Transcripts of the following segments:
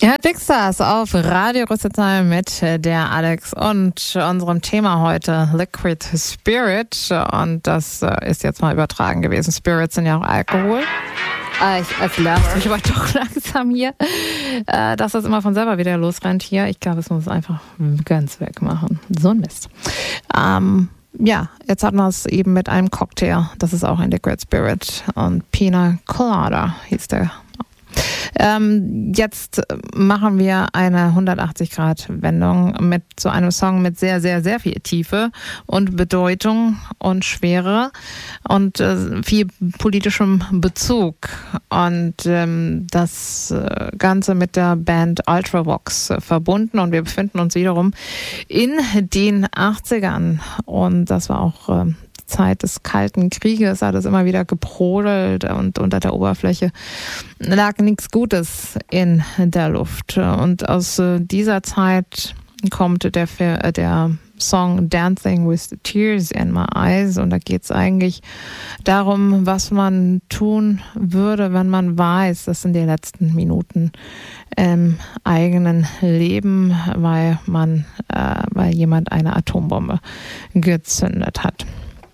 Ja, Big Stars auf Radio Rüsselsheim mit der Alex und unserem Thema heute Liquid Spirit. Und das ist jetzt mal übertragen gewesen. Spirits sind ja auch Alkohol. Ich lerne mich aber doch langsam hier, dass das immer von selber wieder losrennt hier. Ich glaube, es muss einfach ganz wegmachen. So ein Mist. Ja, jetzt hatten wir es eben mit einem Cocktail. Das ist auch ein Liquid Spirit. Und Pina Colada hieß der. Jetzt machen wir eine 180-Grad-Wendung mit so einem Song mit sehr, sehr, sehr viel Tiefe und Bedeutung und Schwere und viel politischem Bezug. Und das Ganze mit der Band Ultravox verbunden. Und wir befinden uns wiederum in den 80ern. Und das war auch Zeit des Kalten Krieges, hat es immer wieder gebrodelt und unter der Oberfläche lag nichts Gutes in der Luft. Und aus dieser Zeit kommt der Song Dancing with Tears in My Eyes, und da geht es eigentlich darum, was man tun würde, wenn man weiß, das sind die letzten Minuten im eigenen Leben, weil jemand eine Atombombe gezündet hat.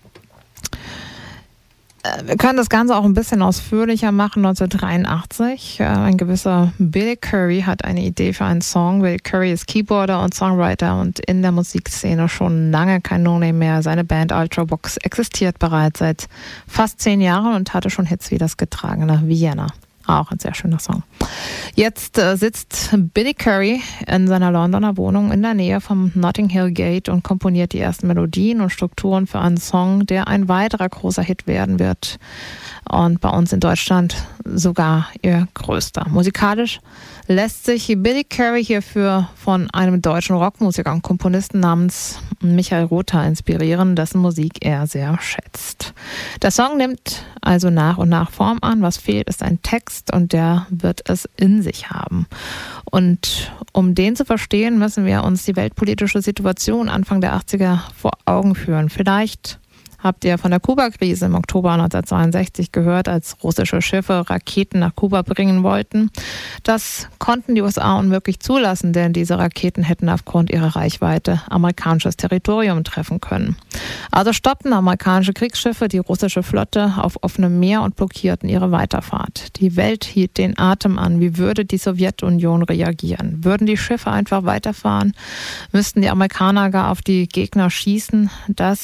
Wir können das Ganze auch ein bisschen ausführlicher machen. 1983, ein gewisser Billy Currie hat eine Idee für einen Song. Billy Currie ist Keyboarder und Songwriter und in der Musikszene schon lange kein No-Name mehr. Seine Band Ultravox existiert bereits seit fast 10 Jahren und hatte schon Hits wie das getragene Vienna. Auch ein sehr schöner Song. Jetzt sitzt Billy Currie in seiner Londoner Wohnung in der Nähe vom Notting Hill Gate und komponiert die ersten Melodien und Strukturen für einen Song, der ein weiterer großer Hit werden wird. Und bei uns in Deutschland sogar ihr größter. Musikalisch lässt sich Billy Currie hierfür von einem deutschen Rockmusiker und Komponisten namens Michael Rother inspirieren, dessen Musik er sehr schätzt. Der Song nimmt also nach und nach Form an. Was fehlt, ist ein Text und der wird es in sich haben. Und um den zu verstehen, müssen wir uns die weltpolitische Situation Anfang der 80er vor Augen führen. Vielleicht habt ihr von der Kuba-Krise im Oktober 1962 gehört, als russische Schiffe Raketen nach Kuba bringen wollten. Das konnten die USA unmöglich zulassen, denn diese Raketen hätten aufgrund ihrer Reichweite amerikanisches Territorium treffen können. Also stoppten amerikanische Kriegsschiffe die russische Flotte auf offenem Meer und blockierten ihre Weiterfahrt. Die Welt hielt den Atem an. Wie würde die Sowjetunion reagieren? Würden die Schiffe einfach weiterfahren? Müssten die Amerikaner gar auf die Gegner schießen?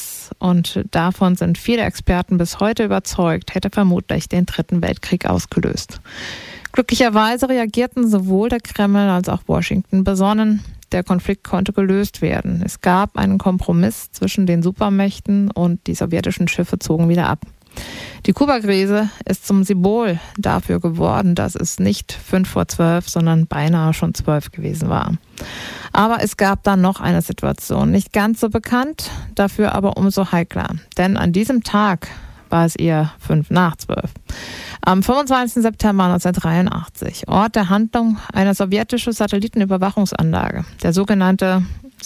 Davon sind viele Experten bis heute überzeugt, hätte vermutlich den Dritten Weltkrieg ausgelöst. Glücklicherweise reagierten sowohl der Kreml als auch Washington besonnen. Der Konflikt konnte gelöst werden. Es gab einen Kompromiss zwischen den Supermächten und die sowjetischen Schiffe zogen wieder ab. Die Kuba-Krise ist zum Symbol dafür geworden, dass es nicht 11:55, sondern beinahe schon 12 gewesen war. Aber es gab dann noch eine Situation, nicht ganz so bekannt, dafür aber umso heikler. Denn an diesem Tag war es eher 5:05. Am 25. September 1983, Ort der Handlung, eine sowjetische Satellitenüberwachungsanlage, der sogenannte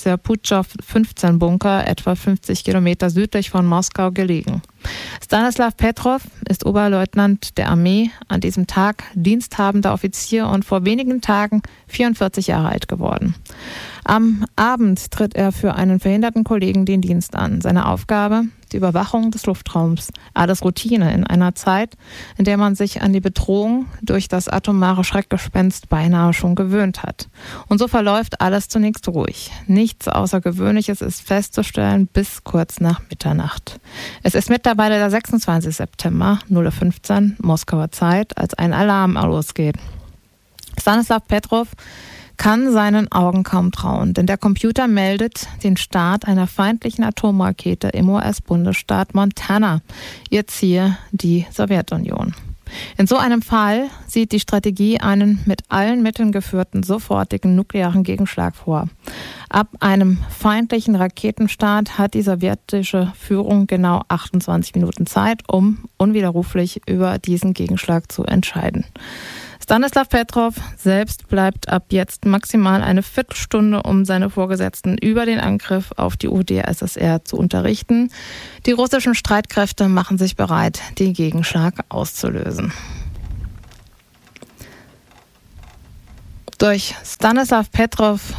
Serputschow-15-Bunker, etwa 50 Kilometer südlich von Moskau gelegen. Stanislav Petrov ist Oberleutnant der Armee, an diesem Tag diensthabender Offizier und vor wenigen Tagen 44 Jahre alt geworden. Am Abend tritt er für einen verhinderten Kollegen den Dienst an. Seine Aufgabe: die Überwachung des Luftraums. Alles Routine in einer Zeit, in der man sich an die Bedrohung durch das atomare Schreckgespenst beinahe schon gewöhnt hat. Und so verläuft alles zunächst ruhig. Nichts Außergewöhnliches ist festzustellen bis kurz nach Mitternacht. Es ist mittlerweile der 26. September, 0:15 Moskauer Zeit, als ein Alarm losgeht. Stanislav Petrov kann seinen Augen kaum trauen, denn der Computer meldet den Start einer feindlichen Atomrakete im US-Bundesstaat Montana. Ihr Ziel die Sowjetunion. In so einem Fall sieht die Strategie einen mit allen Mitteln geführten sofortigen nuklearen Gegenschlag vor. Ab einem feindlichen Raketenstart hat die sowjetische Führung genau 28 Minuten Zeit, um unwiderruflich über diesen Gegenschlag zu entscheiden. Stanislav Petrov selbst bleibt ab jetzt maximal eine Viertelstunde, um seine Vorgesetzten über den Angriff auf die UdSSR zu unterrichten. Die russischen Streitkräfte machen sich bereit, den Gegenschlag auszulösen. Doch Stanislav Petrov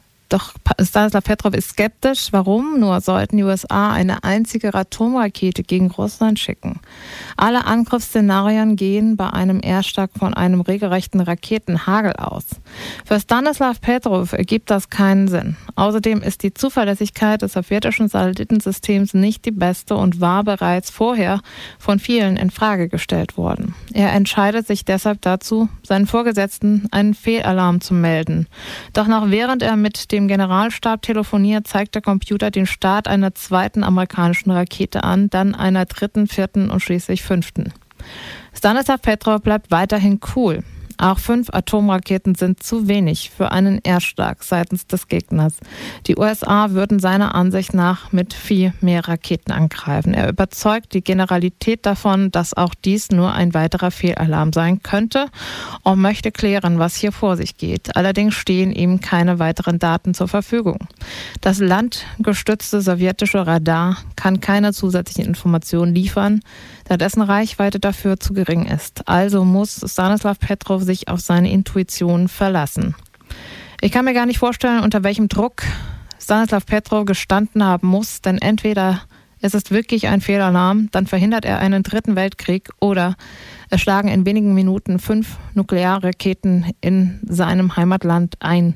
ist skeptisch. Warum nur sollten die USA eine einzige Atomrakete gegen Russland schicken? Alle Angriffsszenarien gehen bei einem Erstschlag von einem regelrechten Raketenhagel aus. Für Stanislav Petrov ergibt das keinen Sinn. Außerdem ist die Zuverlässigkeit des sowjetischen Satellitensystems nicht die beste und war bereits vorher von vielen in Frage gestellt worden. Er entscheidet sich deshalb dazu, seinen Vorgesetzten einen Fehlalarm zu melden. Doch noch während er mit dem Generalstab telefoniert, zeigt der Computer den Start einer zweiten amerikanischen Rakete an, dann einer dritten, vierten und schließlich fünften. Stanislav Petrov bleibt weiterhin cool. Auch 5 Atomraketen sind zu wenig für einen Erstschlag seitens des Gegners. Die USA würden seiner Ansicht nach mit viel mehr Raketen angreifen. Er überzeugt die Generalität davon, dass auch dies nur ein weiterer Fehlalarm sein könnte und möchte klären, was hier vor sich geht. Allerdings stehen ihm keine weiteren Daten zur Verfügung. Das landgestützte sowjetische Radar kann keine zusätzlichen Informationen liefern, da dessen Reichweite dafür zu gering ist. Also muss Stanislav Petrov sich auf seine Intuition verlassen. Ich kann mir gar nicht vorstellen, unter welchem Druck Stanislav Petrov gestanden haben muss, denn entweder es ist wirklich ein Fehlalarm, dann verhindert er einen dritten Weltkrieg, oder es schlagen in wenigen Minuten 5 Nuklearraketen in seinem Heimatland ein.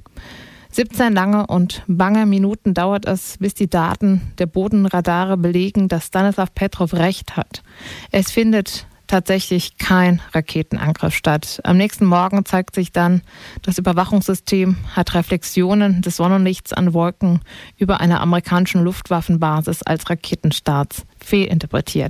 17 lange und bange Minuten dauert es, bis die Daten der Bodenradare belegen, dass Stanislav Petrov recht hat. Es findet tatsächlich kein Raketenangriff statt. Am nächsten Morgen zeigt sich dann, das Überwachungssystem hat Reflexionen des Sonnenlichts an Wolken über einer amerikanischen Luftwaffenbasis als Raketenstarts fehlinterpretiert.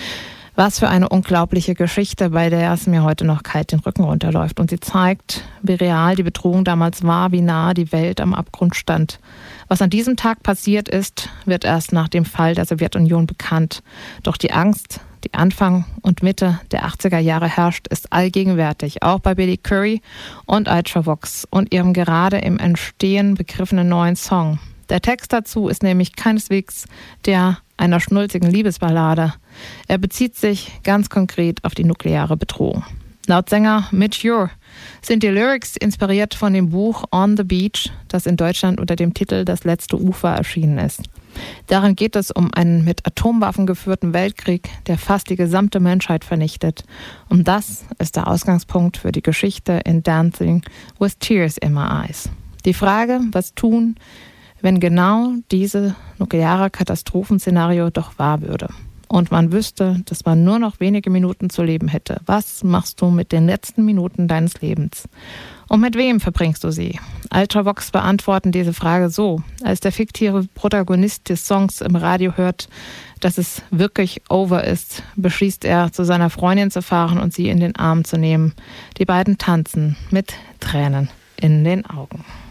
Was für eine unglaubliche Geschichte, bei der es mir heute noch kalt den Rücken runterläuft. Und sie zeigt, wie real die Bedrohung damals war, wie nah die Welt am Abgrund stand. Was an diesem Tag passiert ist, wird erst nach dem Fall der Sowjetunion bekannt. Doch die Angst, die Anfang und Mitte der 80er Jahre herrscht, ist allgegenwärtig. Auch bei Billy Currie und Ultravox und ihrem gerade im Entstehen begriffenen neuen Song. Der Text dazu ist nämlich keineswegs der einer schnulzigen Liebesballade. Er bezieht sich ganz konkret auf die nukleare Bedrohung. Laut Sänger Mitch Ure sind die Lyrics inspiriert von dem Buch On the Beach, das in Deutschland unter dem Titel Das letzte Ufer erschienen ist. Darin geht es um einen mit Atomwaffen geführten Weltkrieg, der fast die gesamte Menschheit vernichtet. Und das ist der Ausgangspunkt für die Geschichte in Dancing with Tears in My Eyes. Die Frage, was tun, wenn genau diese nukleare Katastrophenszenario doch wahr würde und man wüsste, dass man nur noch wenige Minuten zu leben hätte. Was machst du mit den letzten Minuten deines Lebens? Und mit wem verbringst du sie? Ultravox beantworten diese Frage so: Als der fiktive Protagonist des Songs im Radio hört, dass es wirklich over ist, beschließt er, zu seiner Freundin zu fahren und sie in den Arm zu nehmen. Die beiden tanzen mit Tränen in den Augen.